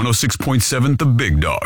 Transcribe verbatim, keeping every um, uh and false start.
one oh six point seven The Big Dog.